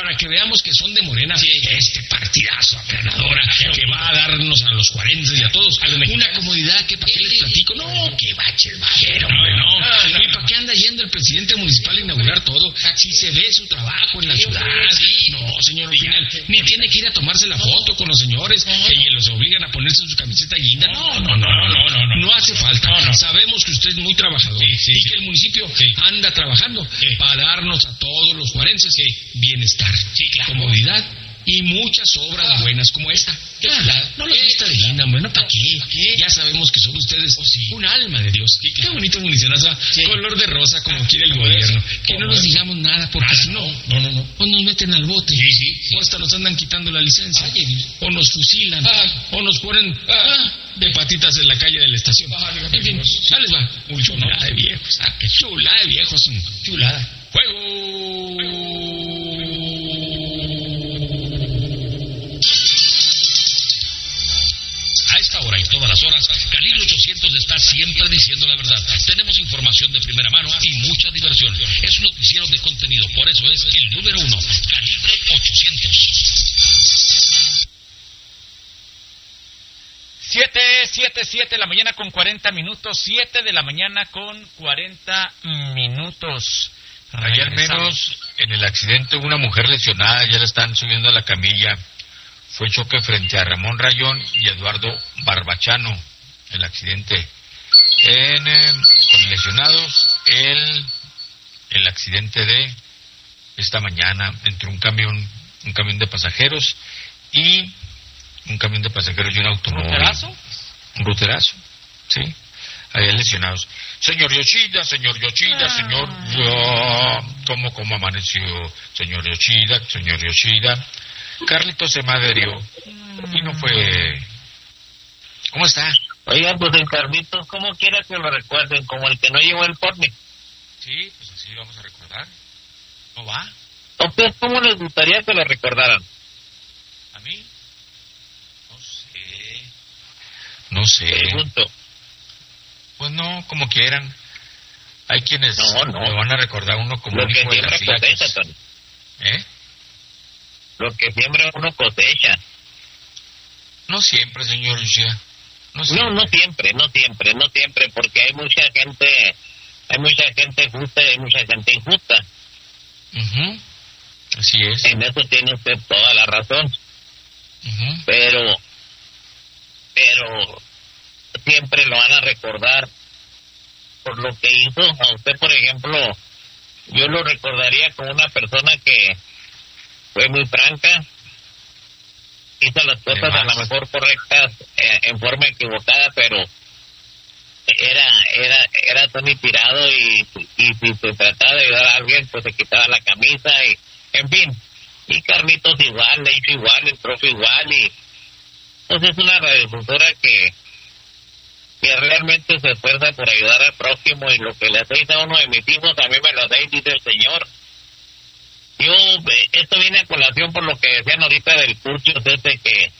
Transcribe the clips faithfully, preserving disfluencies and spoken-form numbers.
para que veamos que son de Morena, sí, este partidazo aplanadora que va a darnos a los cuarenta y a todos una comodidad que para qué les platico, no, que bache el bajero, hombre, no, no. ¿Y para qué anda yendo el presidente municipal a inaugurar todo? Si se ve su trabajo en la ciudad, no, señor Pinal, ni tiene que ir a tomarse la foto con los señores que los obligan a ponerse su camiseta guinda, no, no, no, no, no, no, no, no hace falta, no, no. Sabemos que usted es muy trabajador sí, sí, y que el municipio sí. anda trabajando sí. para darnos a todos los cuarenses sí. bienestar, sí, claro. comodidad y muchas obras ah. buenas como esta. Ah, no la vista de guinda, bueno, ¿para qué? qué? Ya sabemos que son ustedes oh, sí. un alma de Dios. Sí, claro. Qué bonito municionazo, sí. color de rosa como quiere el gobierno. Que no nos digamos nada porque si no, no, no, no, pues nos meten al bote. Sí, sí, sí. O hasta nos andan quitando la licencia. Ay, o nos fusilan. Ay. O nos ponen ah, de patitas en la calle de la estación. Ay, en fin, sí. les va. Muy chulada de viejos. Ah, qué chulada de viejos. Chulada. ¡Fuego! A esta hora y todas las horas, Calibre ochocientos está siempre diciendo la verdad. Tenemos información de primera mano y mucha diversión. Es un noticiero de contenido, por eso es el número uno, Calibre ochocientos. Siete, siete, siete de la mañana con cuarenta minutos. Siete de la mañana con cuarenta minutos. Allá al menos en el accidente una mujer lesionada, ya la están subiendo a la camilla. Fue choque frente a Ramón Rayón y Eduardo Barbachano, el accidente. En, eh, con lesionados, el, el accidente de esta mañana entre un camión, un camión de pasajeros y un camión de pasajeros y un automóvil. ¿Un ruterazo? Un ruterazo, sí. Había lesionados. Señor Yoshida, señor Yoshida, ah. señor... Oh, ¿Cómo, cómo amaneció? Señor Yoshida, señor Yoshida... Carlitos se maderió y no fue... ¿Cómo está? Oigan, pues el Carlitos, ¿cómo quiera que lo recuerden? Como el que no llevó el porni. Sí, pues así lo vamos a recordar. ¿No va? Entonces, ¿cómo les gustaría que lo recordaran? ¿A mí? No sé. No sé. Pregunto. Pues no, como quieran. Hay quienes no, no. lo van a recordar uno como lo un hijo de las cosecha, Tony. ¿Eh? Lo que siembra uno cosecha. No siempre, señor Lucía. No, no, no siempre, no siempre, no siempre, porque hay mucha gente, hay mucha gente justa y hay mucha gente injusta. Uh-huh. Así es. En eso tiene usted toda la razón. Uh-huh. Pero, pero siempre lo van a recordar por lo que hizo. A usted, por ejemplo, yo lo recordaría como una persona que fue muy franca, hizo las cosas a lo mejor correctas eh, en forma equivocada, pero era era era tan inspirado y, y si se trataba de ayudar a alguien, pues se quitaba la camisa y, en fin. Y Carlitos igual, le hizo igual, el profe igual, y pues es una radiodifusora que que realmente se esfuerza por ayudar al prójimo, y lo que le hacéis a uno de mis hijos, a mí me lo hacéis, dice el Señor. Yo, esto viene a colación por lo que decían ahorita del Curcio, ese que,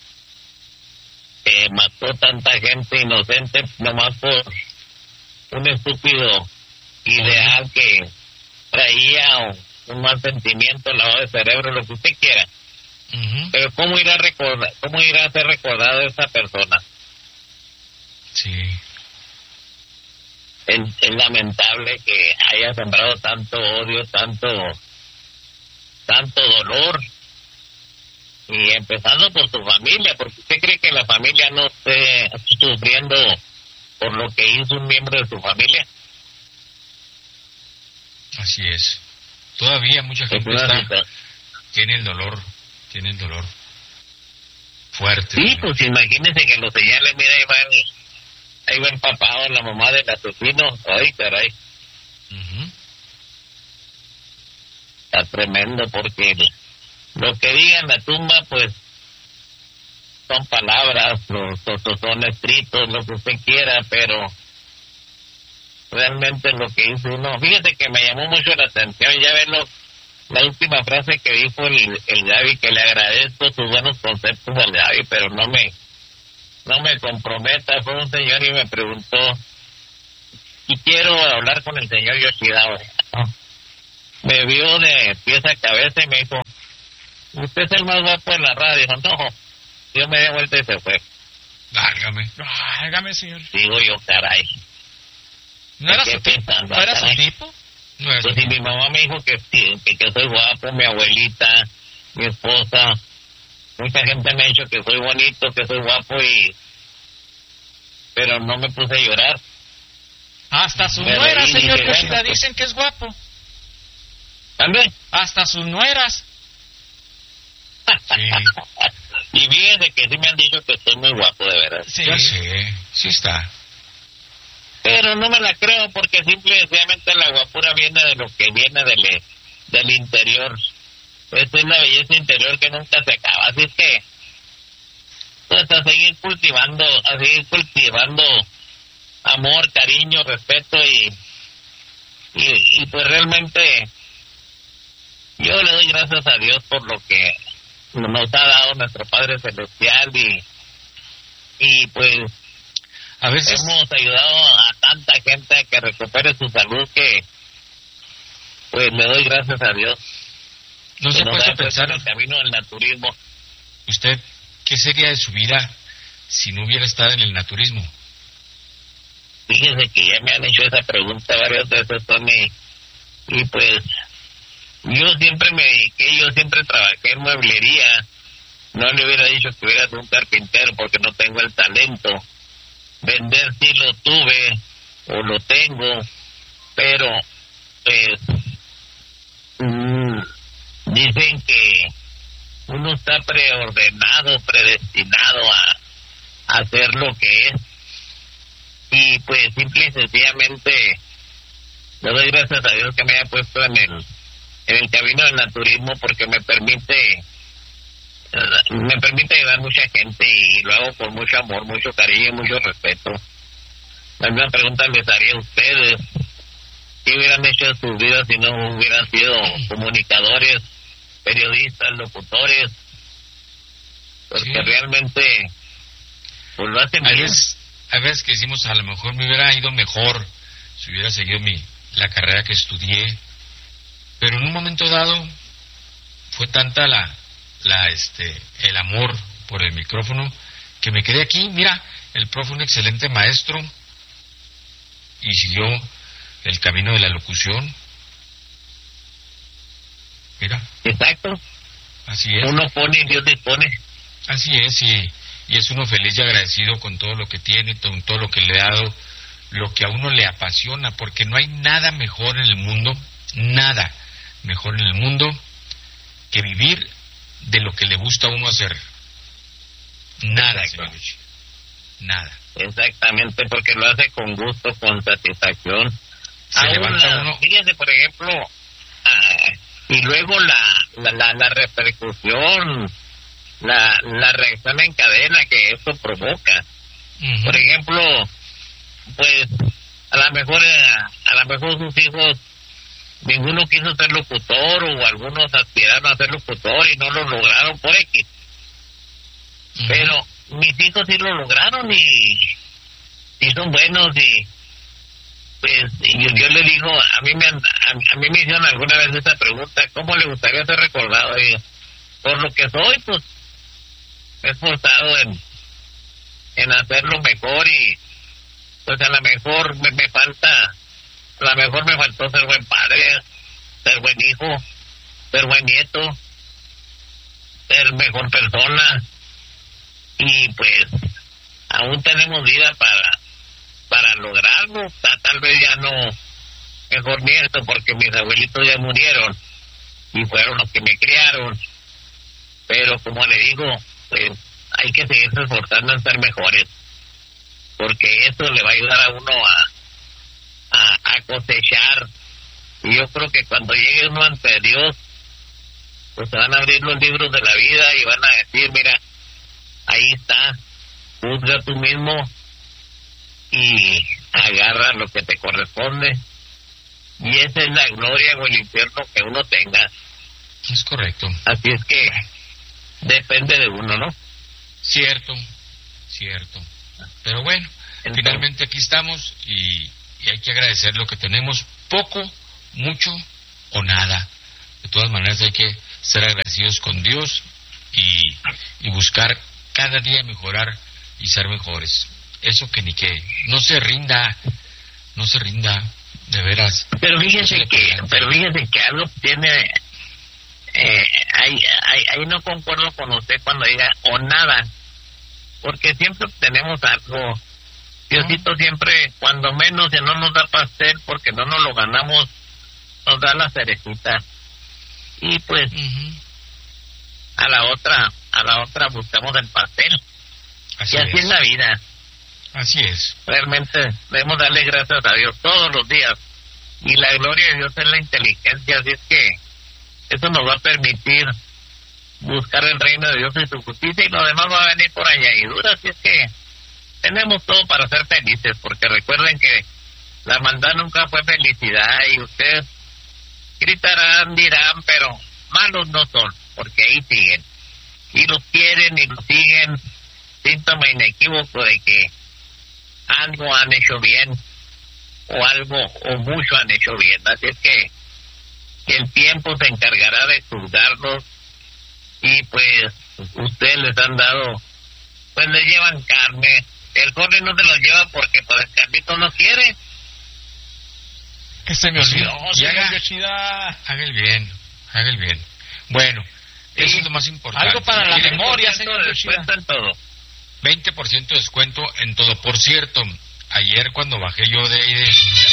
que mató tanta gente inocente nomás por un estúpido ideal que traía un, un mal sentimiento, lavado de cerebro, lo que usted quiera. Uh-huh. Pero ¿cómo irá a recordar, cómo irá a ser recordado esa persona? Sí. Es, es lamentable que haya sembrado tanto odio, tanto... tanto dolor, y empezando por su familia, porque usted cree que la familia no esté sufriendo por lo que hizo un miembro de su familia. Así es. Todavía mucha gente está, tiene el dolor, tiene el dolor fuerte. Sí, pues imagínese que los señales, mira, ahí van, ahí va empapado la mamá del asesino. Ay, caray. Uh-huh. Está tremendo, porque lo que diga en la tumba, pues, son palabras, los, los, son escritos, lo que usted quiera, pero realmente lo que hizo uno... Fíjate que me llamó mucho la atención, ya ven lo, la última frase que dijo el, el Gaby, que le agradezco sus buenos conceptos al Gaby, pero no me, no me comprometa. Fue un señor y me preguntó, y quiero hablar con el señor Yoshida. Me vio de pies a cabeza y me dijo, usted es el más guapo de la radio. No, yo me di vuelta y se fue. Válgame. Válgame, señor. Digo yo, caray. ¿No era ¿Qué su tipo? pensando, ¿No era su caray? tipo? No es Pues si mi mamá me dijo que, que, que soy guapo, mi abuelita, mi esposa, mucha gente me ha dicho que soy bonito, que soy guapo y... Pero no me puse a llorar. Hasta sus Pero nueras, y señor dije, Yoshida, bueno, pues- dicen que es guapo. ¿También? Hasta sus nueras. Sí, Y fíjense que sí me han dicho que estoy muy guapo, de verdad. Sí. ya sé, sí está. Pero no me la creo porque simple y sencillamente la guapura viene de lo que viene del, del interior. Esa es la belleza interior que nunca se acaba. Así es que, pues a seguir cultivando, a seguir cultivando amor, cariño, respeto y, y, y pues realmente yo le doy gracias a Dios por lo que nos ha dado nuestro Padre Celestial y, y pues A veces, hemos ayudado a tanta gente a que recupere su salud que pues le doy gracias a Dios. no se que nos puede ha puesto pensar, en el camino del naturismo. usted, ¿qué sería de su vida si no hubiera estado en el naturismo? Fíjese que ya me han hecho esa pregunta varias veces, Tony, y pues yo siempre me dediqué, yo siempre trabajé en mueblería. No le hubiera dicho que hubiera sido un carpintero porque no tengo el talento. Vender sí lo tuve o lo tengo, pero pues mm, dicen que uno está preordenado, predestinado a, a hacer lo que es. Y pues simple y sencillamente le doy gracias a Dios que me haya puesto en el en el camino del naturismo porque me permite me permite ayudar a mucha gente y lo hago con mucho amor, mucho cariño y mucho respeto. La misma pregunta les haría a ustedes: ¿qué hubieran hecho de sus vidas si no hubieran sido comunicadores, periodistas, locutores? Porque Sí. realmente pues lo hacen Hay bien. veces, hay veces que decimos, a lo mejor me hubiera ido mejor si hubiera seguido mi la carrera que estudié, pero en un momento dado fue tanta la la este el amor por el micrófono que me quedé aquí. Mira, el profe fue un excelente maestro y siguió el camino de la locución. Mira, Exacto. así es. Uno pone y Dios dispone. Así es, y, y es uno feliz y agradecido con todo lo que tiene, con todo lo que le ha dado, lo que a uno le apasiona, porque no hay nada mejor en el mundo, nada mejor en el mundo que vivir de lo que le gusta a uno hacer. Nada, Exacto. señor Luchi, nada. Exactamente, porque lo hace con gusto, con satisfacción. Se Aún levanta la- uno. Fíjese, por ejemplo, ah, y luego la, la, la, la repercusión, la, la reacción en cadena que esto provoca. Ujú. Por ejemplo, pues a lo mejor eh, a lo mejor sus hijos ninguno quiso ser locutor o algunos aspiraron a ser locutor y no lo lograron por X. Ujú. Pero mis hijos sí lo lograron y, y son buenos y pues y yo, yo le digo, a mí me han- a, a mí me hicieron alguna vez esa pregunta: ¿cómo le gustaría ser recordado? Y yo, por lo que soy, pues me he esforzado en, en hacerlo mejor y pues a lo mejor me, me falta, a lo mejor me faltó ser buen padre, ser buen hijo, ser buen nieto, ser mejor persona. Y pues aún tenemos vida para para lograrlo. Ta- tal vez ya no mejor nieto porque mis abuelitos ya murieron y fueron los que me criaron, pero como le digo, pues hay que seguirse esforzando en ser mejores, porque eso le va a ayudar a uno a, a, a cosechar. Y yo creo que cuando llegue uno ante Dios, pues se van a abrir los libros de la vida y van a decir: mira, ahí está, juzga tú mismo y agarra lo que te corresponde. Y esa es la gloria o el infierno que uno tenga. Es correcto. Así es que depende de uno, ¿no? Cierto, cierto. Pero bueno, Entonces- finalmente aquí estamos y, y hay que agradecer lo que tenemos, poco, mucho o nada. De todas maneras hay que ser agradecidos con Dios y, y buscar cada día mejorar y ser mejores. Eso que ni que no se rinda, no se rinda, de veras. Pero fíjese no que, pero fíjese que algo tiene, eh, ahí, ahí, ahí no concuerdo con usted cuando diga o nada, porque siempre obtenemos algo. Diosito siempre, cuando menos, si no nos da pastel porque no nos lo ganamos, nos da la cerecita. Y pues, uh-huh. a la otra, a la otra buscamos el pastel. Así y así es. es la vida. Así es. Realmente debemos darle gracias a Dios todos los días. Y la gloria de Dios es la inteligencia, así es que eso nos va a permitir buscar el reino de Dios y su justicia, y lo demás va a venir por añadidura. Así es que tenemos todo para ser felices, porque recuerden que la maldad nunca fue felicidad, y ustedes gritarán, dirán, pero malos no son, porque ahí siguen. Y los quieren y los siguen, síntoma inequívoco de que algo han hecho bien, o algo, o mucho han hecho bien. Así es que, que el tiempo se encargará de juzgarlos, y pues ustedes les han dado, pues les llevan carne. El Jorge no se los lleva porque pues el Carlito no quiere. Que se me olvidó, sí, haga, haga el bien, haga el bien. Bueno, sí, eso es lo más importante. Algo para la memoria, señor Yoshida. En todo. veinte por ciento de descuento en todo. Por cierto, ayer cuando bajé yo de... de...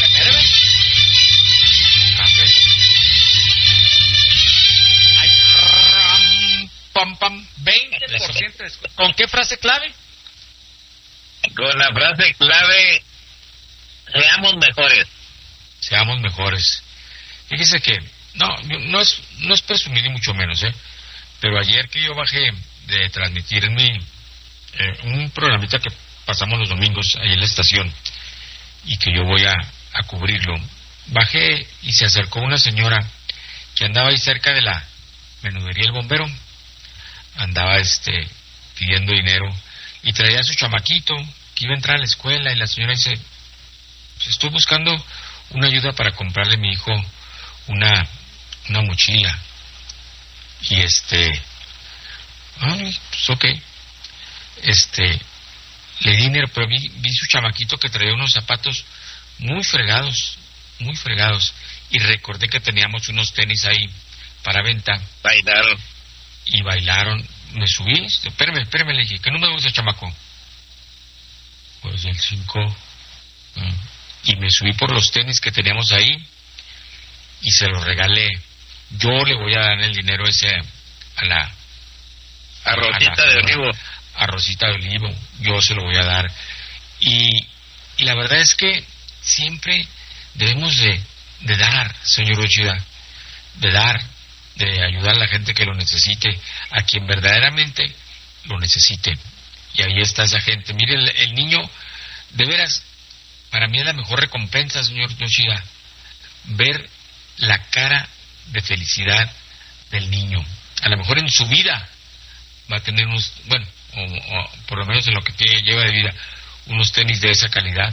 Ay, pam, pam, veinte por ciento de descuento. ¿Con qué frase clave? Con la frase clave, seamos mejores. Seamos mejores. Fíjese que, no, no es, no es presumir ni mucho menos, ¿eh? Pero ayer que yo bajé de transmitir en mi, eh, un programita que pasamos los domingos ahí en la estación, y que yo voy a, a cubrirlo, bajé y se acercó una señora que andaba ahí cerca de la menudería El Bombero, andaba este pidiendo dinero, y traía a su chamaquito que iba a entrar a la escuela, y la señora dice, pues estoy buscando una ayuda para comprarle a mi hijo una una mochila. Y este, ah, pues ok, este, le di dinero, pero vi, vi su chamaquito que traía unos zapatos muy fregados, muy fregados, y recordé que teníamos unos tenis ahí para venta. Bailaron. Y bailaron. Me subí, espérame, espérame, le dije, ¿qué número es el chamaco? Pues el cinco. Y me subí por los tenis que teníamos ahí y se los regalé. Yo le voy a dar el dinero ese a la... A Rosita de Olivo. A Rosita de Olivo, yo se lo voy a dar. Y, y la verdad es que siempre debemos de, de dar, señor Uchida, de dar, de ayudar a la gente que lo necesite, a quien verdaderamente lo necesite. Y ahí está esa gente. Mire, el, el niño, de veras, para mí es la mejor recompensa, señor Yoshida, ver la cara de felicidad del niño. A lo mejor en su vida va a tener unos, bueno, o, o por lo menos en lo que tiene, lleva de vida, unos tenis de esa calidad.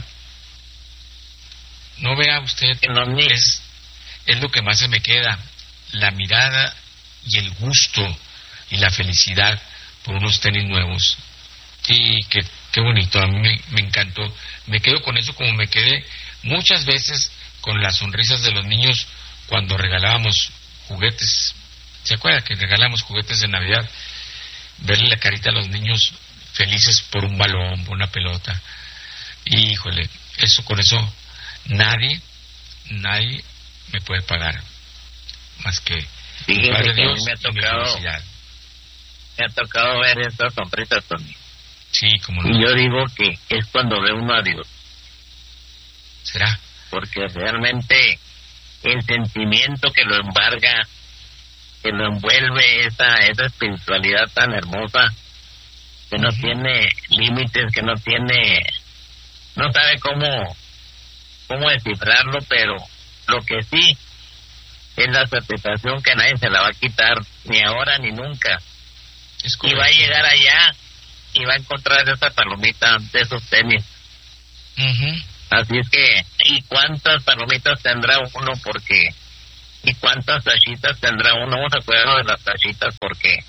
No vea usted, es, es lo que más se me queda, la mirada y el gusto y la felicidad por unos tenis nuevos. Sí, qué, qué bonito, a mí me, me encantó. Me quedo con eso como me quedé muchas veces con las sonrisas de los niños cuando regalábamos juguetes. ¿Se acuerda que regalábamos juguetes de Navidad? Verle la carita a los niños felices por un balón, por una pelota. Y, híjole, eso con eso nadie, nadie me puede pagar más que el Padre que Dios me ha y mi tocado, felicidad. Me ha tocado ver estas sonrisas, Tony. Sí, como no. Y yo digo que es cuando ve uno a Dios. ¿Será? Porque realmente el sentimiento que lo embarga, que lo envuelve, esa esa espiritualidad tan hermosa, que no uh-huh. tiene límites, que no tiene, no sabe cómo cómo descifrarlo, pero lo que sí es la satisfacción que nadie se la va a quitar, ni ahora ni nunca. Es y va a llegar allá y va a encontrar esa palomita de esos tenis. Uh-huh. Así es que, ¿y cuántas palomitas tendrá uno? Porque ¿Y cuántas tachitas tendrá uno? Vamos a acuerdo de las tachitas porque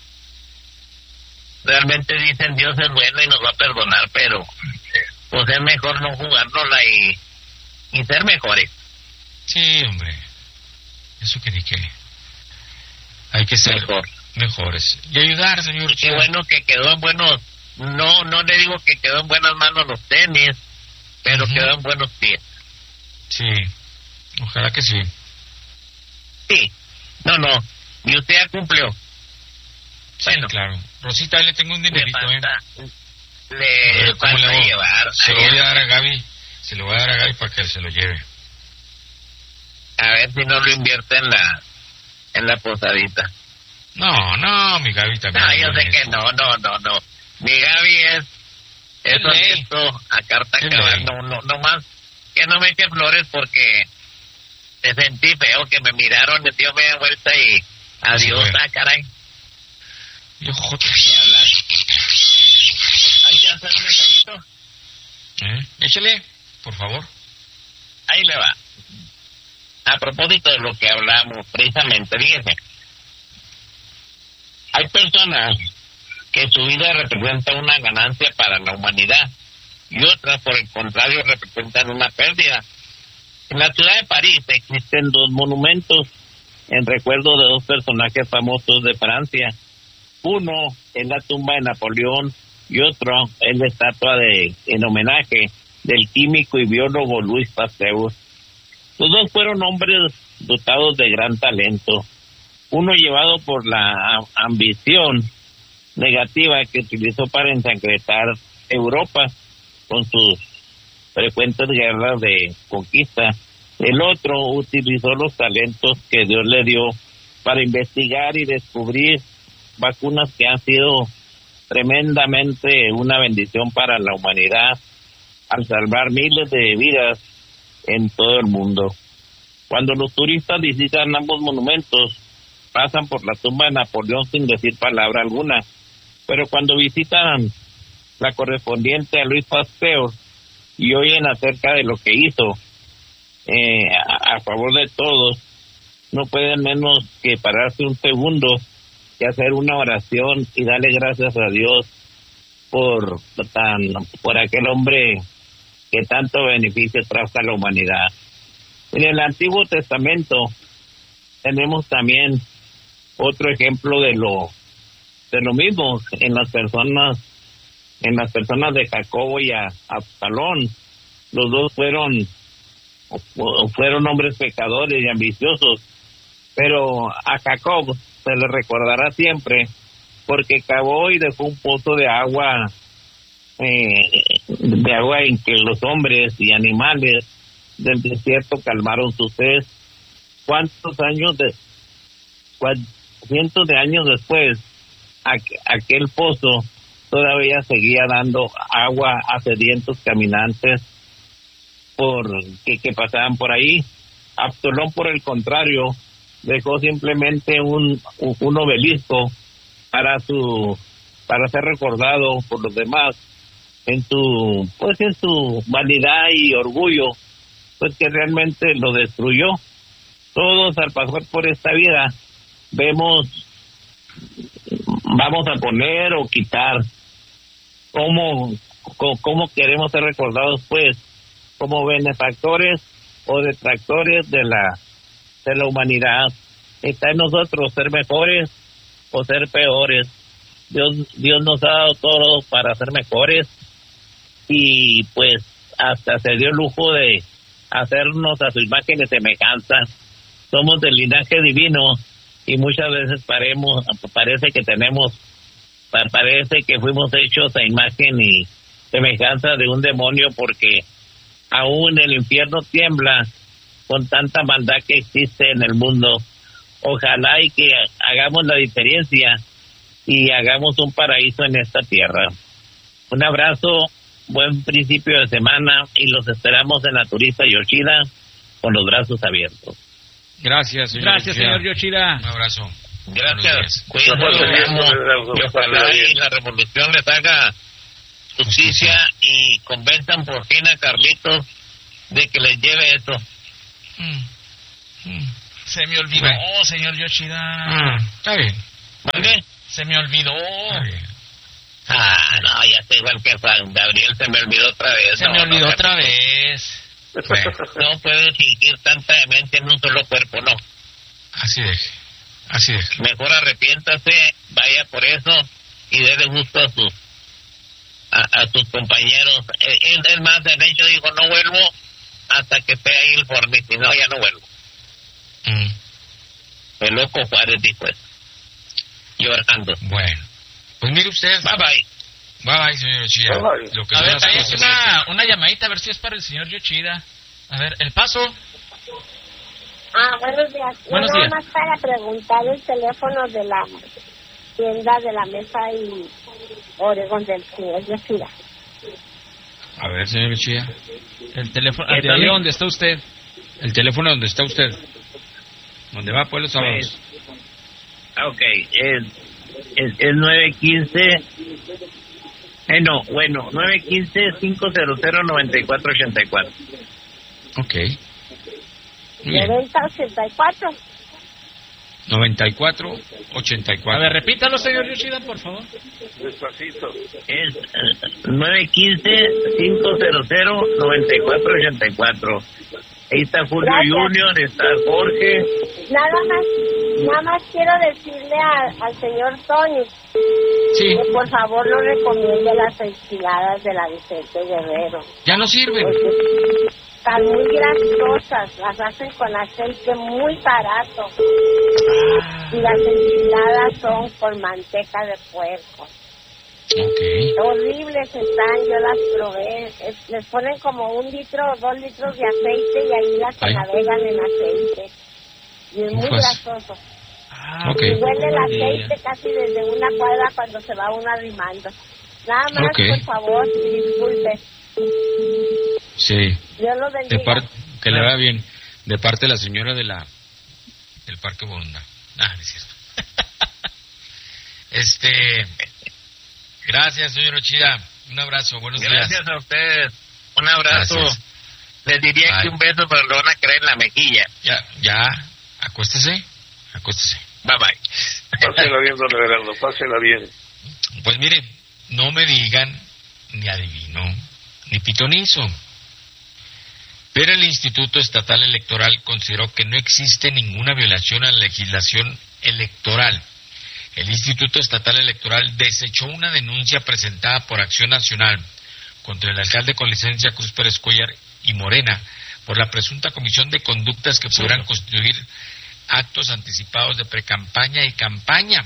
realmente dicen Dios es bueno y nos va a perdonar, pero pues es mejor no jugárnosla y, y ser mejores. Sí, hombre. Eso que ni qué. Hay que ser Mejor. mejores. Y ayudar, señor. Y qué bueno que quedó en buenos, no no le digo que quedó en buenas manos los tenis, pero Ujú. quedó en buenos pies. Sí. Ojalá que sí. Sí, no, no, y usted ya cumplió. Sí, Bueno, claro. Rosita, ahí le tengo un le dinerito, ¿eh? falta, A le ver, ¿cómo le falta hago? llevar. Se lo Ayer- voy a dar a Gaby. Se lo voy a dar a Gaby para que se lo lleve. A ver si no lo invierte en la en la posadita. No, no, mi Gaby también. No, yo es sé que honesto. no, no, no, no. Mi Gaby es, es Es ley. honesto a carta Es cabal. ley. No, no, no más que no me eche flores porque me sentí feo que me miraron, me dio media vuelta y adiós, Sí, ah, caray. Yo, joder. Ni hablar. ¿Hay que hacer un mensajito? ¿Eh? Échale, por favor. Ahí le va. A propósito de lo que hablamos precisamente, fíjese. Hay personas que su vida representa una ganancia para la humanidad y otras, por el contrario, representan una pérdida. En la ciudad de París existen dos monumentos en recuerdo de dos personajes famosos de Francia. Uno es la tumba de Napoleón y otro es la estatua de en homenaje del químico y biólogo Louis Pasteur. Los dos fueron hombres dotados de gran talento. Uno llevado por la a- ambición negativa que utilizó para ensangrentar Europa con sus frecuentes guerras de conquista. El otro utilizó los talentos que Dios le dio para investigar y descubrir vacunas que han sido tremendamente una bendición para la humanidad al salvar miles de vidas en todo el mundo. Cuando los turistas visitan ambos monumentos, pasan por la tumba de Napoleón sin decir palabra alguna, pero cuando visitan la correspondiente a Louis Pasteur y oyen acerca de lo que hizo eh, a, a favor de todos, no pueden menos que pararse un segundo y hacer una oración y darle gracias a Dios por tan por aquel hombre que tanto beneficio trajo a la humanidad. En el Antiguo Testamento tenemos también otro ejemplo de lo de lo mismo en las personas en las personas de Jacobo y a Absalón. Los dos fueron fueron hombres pecadores y ambiciosos, pero a Jacob se le recordará siempre porque cavó y dejó un pozo de agua eh, de agua en que los hombres y animales del desierto calmaron su sed. ¿Cuántos años de cuan, cientos de años después aqu, aquel pozo todavía seguía dando agua a sedientos caminantes por que, que pasaban por ahí? Absalón, por el contrario, dejó simplemente un, un obelisco para su para ser recordado por los demás en su pues en su vanidad y orgullo, pues que realmente lo destruyó. Todos al pasar por esta vida vemos, vamos a poner o quitar cómo, cómo queremos ser recordados, pues como benefactores o detractores de la de la humanidad. Está en nosotros ser mejores o ser peores. Dios Dios nos ha dado todo para ser mejores y pues hasta se dio el lujo de hacernos a su imagen y semejanza. Somos del linaje divino y muchas veces paremos, parece que tenemos, parece que fuimos hechos a imagen y semejanza de un demonio, porque aún el infierno tiembla con tanta maldad que existe en el mundo. Ojalá y que hagamos la diferencia y hagamos un paraíso en esta tierra. Un abrazo, buen principio de semana y los esperamos en la Turista Yoshida con los brazos abiertos. Gracias, señor. Gracias, señor Yoshida. Un abrazo. Gracias. Cuídense, y ojalá y la revolución les haga justicia y convenzan por fin a Carlitos de que les lleve esto. Mm. Mm. Se me olvidó, Bueno. señor Yoshida. Ah, está bien. ¿Vale? Se me olvidó. Está bien. Ah, no, ya estoy igual que Juan Gabriel, se me olvidó otra vez. Se no, me olvidó no, otra no, vez. Bueno, No puedo fingir tanta mente en un solo cuerpo, no. así deje. Así deje. Mejor arrepiéntase, vaya por eso y déle gusto a sus a, a sus compañeros. Él, él más de hecho dijo, no vuelvo hasta que esté ahí el Forni, si no, ya no vuelvo. Mm, El loco Juárez dijo eso, llorando. bueno. Pues mire usted. Bye bye. Bye bye, señor Yoshida. Bye, bye. Lo que A son ver, las ahí es cosas. una, una llamadita, a ver si es para el señor Yoshida. A ver, el paso. Ah, buenos días. No, Buenos nada días. más para preguntar el teléfono de la tienda de la Mesa y Oregón del señor Yoshida. A ver, señor Yoshida. El teléfono, ¿Qué de ahí tal? donde está usted. El teléfono donde está usted. ¿Dónde va pues los sábados? Ah, ok, es, es, es nueve quince, eh, no, bueno, nueve quince, cinco cero cero, nueve cuatro ocho cuatro. Ok. Muy bien. noventa ochenta y cuatro. noventa y cuatro, ochenta y A cuatro. ver, repítalo, señor Yoshida, por favor. Despacito. Es eh, nueve quince, cinco cero cero, nueve cuatro ocho cuatro. Ahí está Julio Gracias. Junior, está Jorge. Nada más, nada más quiero decirle a- al señor Tony Sí, que por favor no recomiende las enchiladas de la Vicente Guerrero. ya no sirven. Porque están muy grasosas, las hacen con aceite muy barato. Y las enchiladas son con manteca de puerco. Ok. Horribles están, yo las probé. Es- les ponen como un litro o dos litros de aceite y ahí las Ay. navegan en aceite. Y es muy Ufas. grasoso. Ah, Ok. Y huele el buen aceite día. casi desde una cuadra cuando se va uno arrimando. Nada más, Ok. por favor, disculpe. Sí. Dios lo De bendiga. par- que le vaya bien. De parte de la señora de la del Parque Bonda. Ah, no es cierto. Este. Gracias, señor Yoshida. Un abrazo. Buenos días. Gracias a ustedes. Un abrazo. Gracias. Les diría Bye. que un beso, pero lo van a creer en la mejilla. Ya, ya. Acuéstese. Acuéstese. Bye bye. Pásela bien, don Everardo, pásela bien. Pues mire, no me digan ni adivino ni pitonizo. Pero el Instituto Estatal Electoral consideró que no existe ninguna violación a la legislación electoral. El Instituto Estatal Electoral desechó una denuncia presentada por Acción Nacional contra el alcalde con licencia Cruz Pérez Cuellar y Morena por la presunta comisión de conductas que pudieran constituir actos anticipados de precampaña y campaña.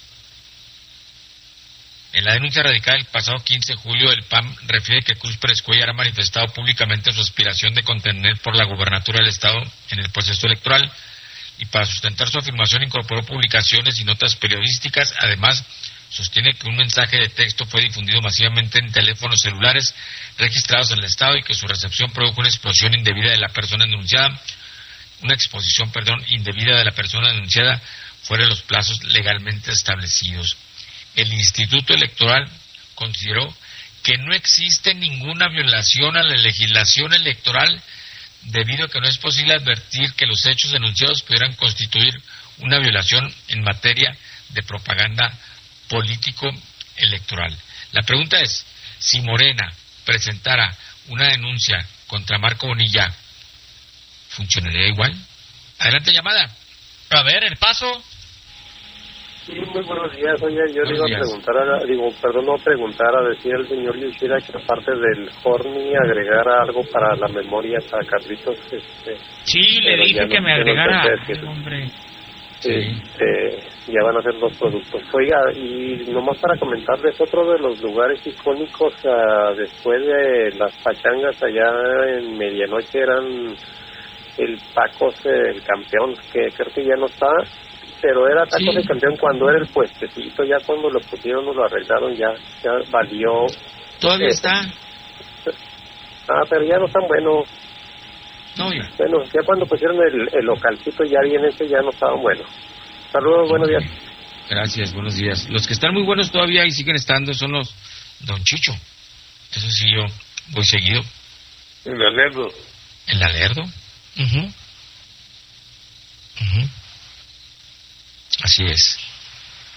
En la denuncia radicada el pasado quince de julio, el P A M refiere que Cruz Pérez Cuellar ha manifestado públicamente su aspiración de contender por la gubernatura del Estado en el proceso electoral y para sustentar su afirmación incorporó publicaciones y notas periodísticas. Además, sostiene que un mensaje de texto fue difundido masivamente en teléfonos celulares registrados en el Estado y que su recepción produjo una explosión indebida de la persona denunciada, una exposición, perdón, indebida de la persona denunciada fuera de los plazos legalmente establecidos. El Instituto Electoral consideró que no existe ninguna violación a la legislación electoral debido a que no es posible advertir que los hechos denunciados pudieran constituir una violación en materia de propaganda político-electoral. La pregunta es, si Morena presentara una denuncia contra Marco Bonilla, ¿funcionaría igual? Adelante, llamada. A ver, el paso. Sí, muy buenos días. Oye, yo Buenos le iba días. a preguntar, a, digo, perdón, no preguntar, a decir al señor Yoshida que aparte del Horny agregara algo para la memoria para Carlitos. Este, Sí, le Pero dije ya que no- me ya no agregara. pensé decir. Hombre. este, ya van a ser dos productos. Oiga, y nomás para comentarles, otro de los lugares icónicos ah, después de las pachangas allá en medianoche eran el Tacos el Campeón, que creo que ya no está, pero era Tacos Sí. el Campeón cuando era el puestecito, ya cuando lo pusieron o lo arreglaron ya, ya valió. ¿Todavía Eh, está? Ah, pero ya no tan bueno. No, ya. Bueno, ya cuando pusieron el, el localcito ya bien ese ya no estaba bueno. Saludos, buenos días. Gracias, buenos días. Los que están muy buenos todavía y siguen estando son los Don Chicho. Eso sí, yo voy seguido. El Alerdo. ¿El Alerdo? Ujú. Uh-huh. Así es.